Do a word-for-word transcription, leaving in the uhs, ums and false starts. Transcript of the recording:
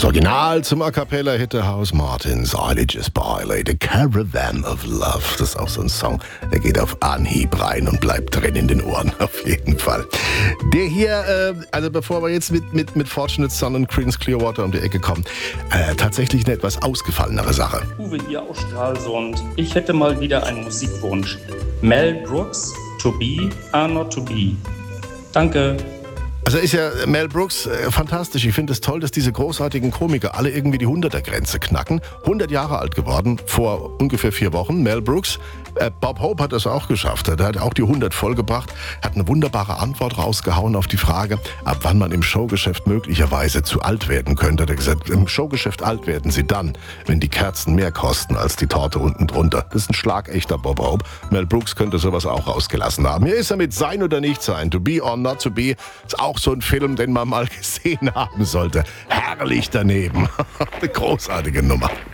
Das Original zum A Cappella Hit der House Martins, I Just By, The Caravan of Love. Das ist auch so ein Song, der geht auf Anhieb rein und bleibt drin in den Ohren, auf jeden Fall. Der hier, äh, also bevor wir jetzt mit, mit, mit Fortunate Son und Creedence Clearwater um die Ecke kommen, äh, tatsächlich eine etwas ausgefallenere Sache. Uwe hier aus Stralsund. Ich hätte mal wieder einen Musikwunsch. Mel Brooks, To Be or Not To Be. Danke. Also ist ja Mel Brooks äh, fantastisch. Ich finde es toll, dass diese großartigen Komiker alle irgendwie die hunderter-Grenze knacken. hundert Jahre alt geworden, vor ungefähr vier Wochen. Mel Brooks. Äh, Bob Hope hat das auch geschafft. Er hat auch die hundert vollgebracht, hat eine wunderbare Antwort rausgehauen auf die Frage, ab wann man im Showgeschäft möglicherweise zu alt werden könnte. Er hat gesagt, im Showgeschäft alt werden sie dann, wenn die Kerzen mehr kosten als die Torte unten drunter. Das ist ein schlagechter Bob Hope. Mel Brooks könnte sowas auch rausgelassen haben. Hier ist er mit Sein oder Nicht Sein. To Be or Not To Be ist auch so ein Film, den man mal gesehen haben sollte. Herrlich daneben. Eine großartige Nummer.